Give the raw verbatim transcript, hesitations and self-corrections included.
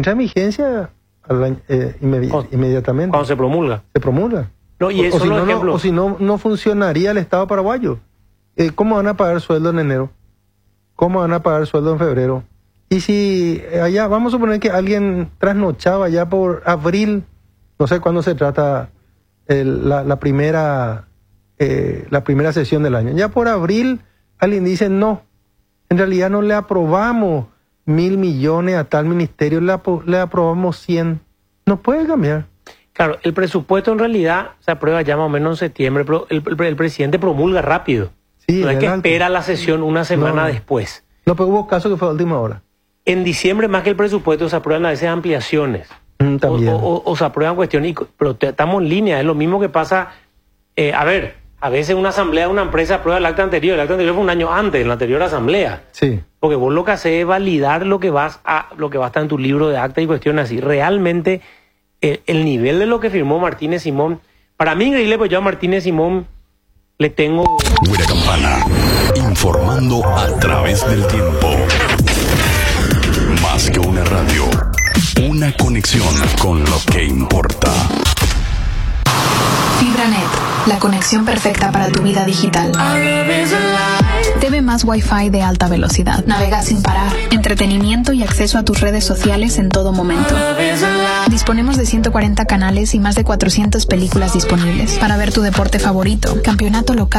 entra en vigencia al año, eh, inmedi- Cuando- inmediatamente. Cuando se promulga. Se promulga. No, y O- eso o si los no, no, ejemplos. o si no, no funcionaría el Estado paraguayo. Eh, ¿Cómo van a pagar sueldo en enero? ¿Cómo van a pagar sueldo en febrero? Y si eh, allá, vamos a suponer que alguien trasnochaba ya por abril, no sé cuándo se trata el- la, la primera eh, la primera sesión del año. Ya por abril alguien dice no, en realidad no le aprobamos mil millones a tal ministerio, le, apro- le aprobamos cien. No puede cambiar. Claro, el presupuesto en realidad se aprueba ya más o menos en septiembre, pero el, el- el presidente promulga rápido. Sí, No es el que alto. espera la sesión una semana No. después. No, pero hubo casos que fue a última hora. En diciembre, más que el presupuesto, se aprueban a veces ampliaciones. Mm, O, también. o- o- o se aprueban cuestiones, y co- pero te- estamos en línea. Es lo mismo que pasa. eh, a ver, a veces una asamblea de una empresa aprueba el acta anterior. El acta anterior fue un año antes, en la anterior asamblea. Sí. Porque vos lo que haces es validar lo que vas a, lo que va a estar en tu libro de acta y cuestiones así. Realmente, el, el nivel de lo que firmó Martínez Simón, para mí increíble, pues yo a Martínez Simón le tengo. Huera Campana, informando a través del tiempo. Más que una radio, una conexión con lo que importa. FibraNet, la conexión perfecta para tu vida digital. T V más Wi-Fi de alta velocidad. Navega sin parar. Entretenimiento y acceso a tus redes sociales en todo momento. Disponemos de ciento cuarenta canales y más de cuatrocientas películas disponibles para ver tu deporte favorito, campeonato local.